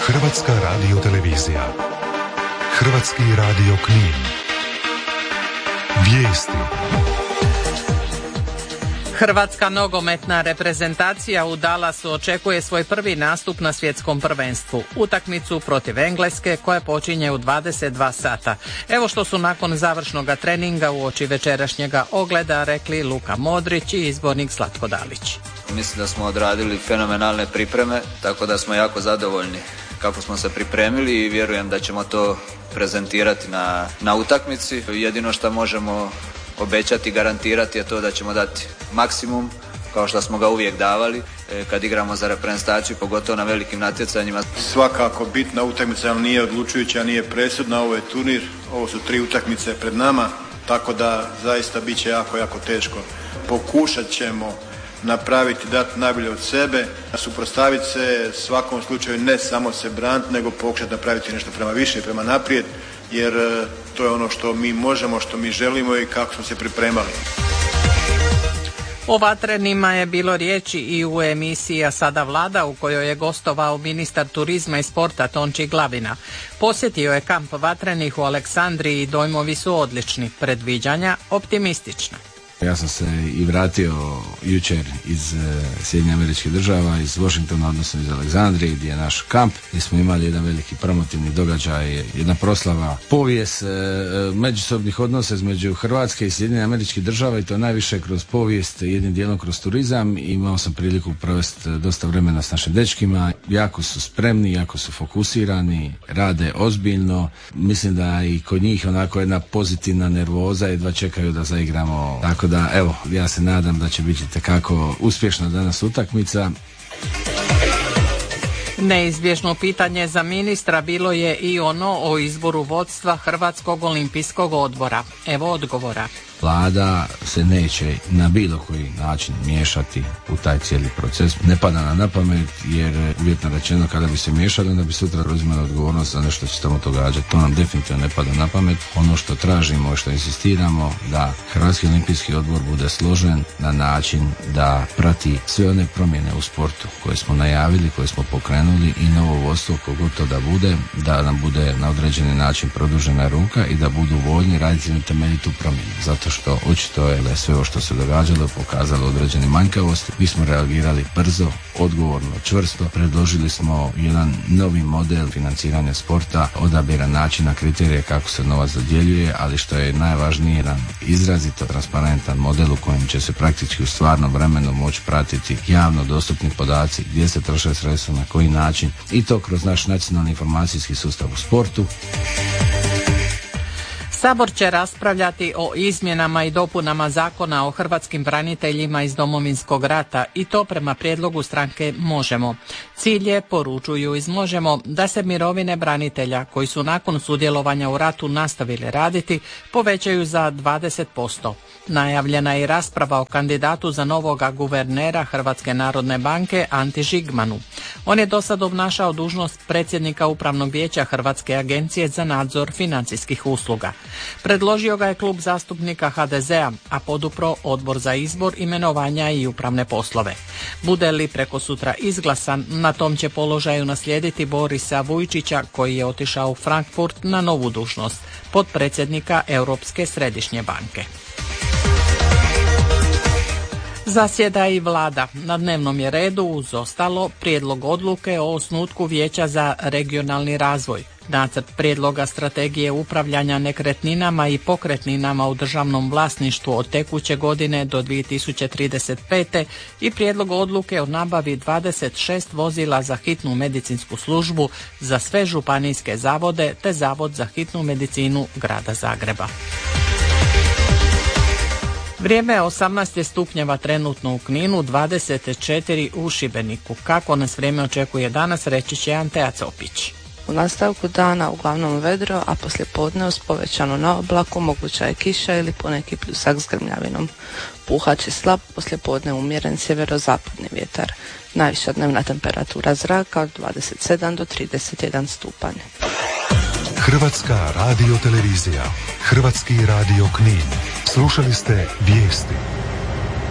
Hrvatska radiotelevizija. Hrvatski radio Knin. Vijesti. Hrvatska nogometna reprezentacija u Dallasu očekuje svoj prvi nastup na svjetskom prvenstvu. Utakmicu protiv Engleske koja počinje u 22 sata. Evo što su nakon završnog treninga uoči večerašnjega ogleda rekli Luka Modrić i izbornik Zlatko Dalić. Mislim da smo odradili fenomenalne pripreme, tako da smo jako zadovoljni kako smo se pripremili i vjerujem da ćemo to prezentirati na utakmici. Jedino što možemo obećati i garantirati je to da ćemo dati maksimum kao što smo ga uvijek davali kad igramo za reprezentaciju, pogotovo na velikim natjecanjima. Svakako bitna utakmica, ali nije odlučujuća, nije presudna, ovo je turnir, ovo su 3 utakmice pred nama, tako da zaista bit će jako, jako teško. Pokušat ćemo napraviti, dati najbolje od sebe, suprotstaviti se svakom slučaju, ne samo se braniti, nego pokušati napraviti nešto prema više, prema naprijed, jer to je ono što mi možemo, što mi želimo i kako smo se pripremali. O vatrenima je bilo riječi i u emisiji A sada Vlada, u kojoj je gostovao ministar turizma i sporta Tonči Glavina. Posjetio je kamp vatrenih u Aleksandriji i dojmovi su odlični, predviđanja optimistična. Ja sam se i vratio jučer iz Sjedinjenih Američkih Država, iz Washingtona, odnosno iz Aleksandrije, gdje je naš kamp, gdje smo imali jedan veliki promotivni događaj, jedna proslava, povijest međusobnih odnosa između Hrvatske i Sjedinjenih Američkih Država, i to najviše kroz povijest, jednim dijelom kroz turizam. Imao sam priliku provesti dosta vremena s našim dečkima, jako su spremni, jako su fokusirani, rade ozbiljno. Mislim da i kod njih onako jedna pozitivna nervoza, jedva čekaju da zaigramo. Tako da, evo, ja se nadam da će biti tekako uspješna danas utakmica. Neizbježno pitanje za ministra bilo je i ono o izboru vodstva Hrvatskog olimpijskog odbora. Evo odgovora. Vlada se neće na bilo koji način miješati u taj cijeli proces. Ne pada nam na pamet, jer uvjetno rečeno kada bi se miješali, onda bi sutra uzimali odgovornost za nešto što će tamo događati. To nam definitivno ne pada na pamet. Ono što tražimo, što insistiramo, da Hrvatski olimpijski odbor bude složen na način da prati sve one promjene u sportu koje smo najavili, koje smo pokrenuli, i novo vodstvo, kogod to da nam bude na određeni način produžena ruka i da budu voljni raditi na temeljitu promjenu. Zato što očito je da sve ovo što se događalo pokazalo određene manjkavosti. Mi smo reagirali brzo, odgovorno, čvrsto. Predložili smo jedan novi model financiranja sporta, odabira načina, kriterije kako se novac dodjeljuje, ali što je najvažnije, jedan izrazito transparentan model u kojem će se praktički u stvarnom vremenu moći pratiti javno dostupni podaci, gdje se troše sredstva, na koji način, i to kroz naš nacionalni informacijski sustav u sportu. Sabor će raspravljati o izmjenama i dopunama Zakona o hrvatskim braniteljima iz Domovinskog rata, i to prema prijedlogu stranke Možemo. Cilj je, poručuju iz Možemo, da se mirovine branitelja koji su nakon sudjelovanja u ratu nastavili raditi povećaju za 20%. Najavljena je i rasprava o kandidatu za novoga guvernera Hrvatske narodne banke Anti Žigmanu. On je do sad obnašao dužnost predsjednika Upravnog vijeća Hrvatske agencije za nadzor financijskih usluga. Predložio ga je klub zastupnika HDZ-a, a podupro Odbor za izbor, imenovanja i upravne poslove. Bude li preko sutra izglasan, na tom će položaju naslijediti Borisa Vujčića, koji je otišao u Frankfurt na novu dužnost, potpredsjednika Europske središnje banke. Zasjeda i Vlada. Na dnevnom je redu, uz ostalo, prijedlog odluke o osnutku Vijeća za regionalni razvoj, nacrt prijedloga strategije upravljanja nekretninama i pokretninama u državnom vlasništvu od tekuće godine do 2035. i prijedlog odluke o nabavi 26 vozila za hitnu medicinsku službu za sve županijske zavode te Zavod za hitnu medicinu Grada Zagreba. Vrijeme je 18 stupnjeva trenutno u Kninu, 24 u Šibeniku. Kako nas vrijeme očekuje danas, reći će Antea Copić. U nastavku dana uglavnom vedro, a poslijepodne uz povećano na oblaku moguća je kiša ili poneki pljusak s grmljavinom. Puhat će slab, poslijepodne umjeren sjeverozapadni vjetar. Najviša dnevna temperatura zraka od 27 do 31 stupanj. Hrvatska radiotelevizija, Hrvatski radio Knin. Slušali ste vijesti.